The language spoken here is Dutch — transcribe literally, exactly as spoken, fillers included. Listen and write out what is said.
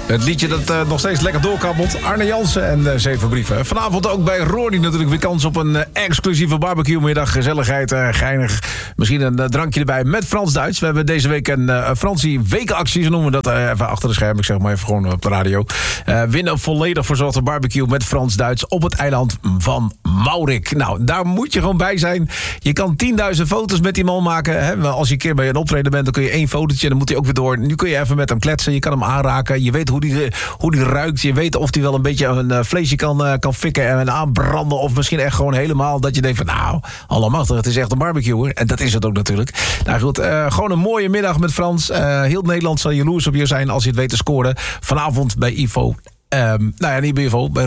Het liedje dat uh, nog steeds lekker doorkabbelt. Arne Jansen en uh, Zeven Brieven. Vanavond ook bij Rory natuurlijk weer kans op een uh, exclusieve barbecue-middag. Gezelligheid, uh, geinig. Misschien een uh, drankje erbij met Frans-Duits. We hebben deze week een uh, Fransie wekenactie. Zo noemen we dat uh, even achter de schermen. Ik zeg maar even gewoon op de radio. Uh, winnen een volledig verzorgde barbecue met Frans-Duits op het eiland van Maurik. Nou, daar moet je gewoon bij zijn. Je kan tienduizend foto's met die man maken. Hè? Als je een keer bij een optreden bent, dan kun je één fotootje. Dan moet hij ook weer door. Nu kun je even met hem kletsen. Je kan hem aanraken. Je weet hoe die, hoe die ruikt. Je weet of hij wel een beetje een uh, vleesje kan, uh, kan fikken en aanbranden. Of misschien echt gewoon helemaal dat je denkt van nou, allemachtig, het is echt een barbecue. En dat is het ook natuurlijk. Nou goed, uh, gewoon een mooie middag met Frans. Uh, heel Nederland zal jaloers op je zijn als je het weet te scoren. Vanavond bij Ivo. Um, nou ja, niet bij Ivo, bij